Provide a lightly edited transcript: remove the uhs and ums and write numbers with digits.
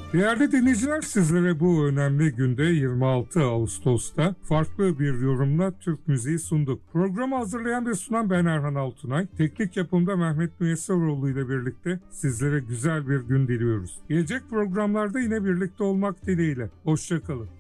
Değerli dinleyiciler, sizlere bu önemli günde 26 Ağustos'ta farklı bir yorumla Türk müziği sunduk. Programı hazırlayan ve sunan ben Erhan Altunay. Teknik yapımda Mehmet Müyesseroğlu ile birlikte sizlere güzel bir gün diliyoruz. Gelecek programlarda yine birlikte olmak dileğiyle. Hoşça kalın.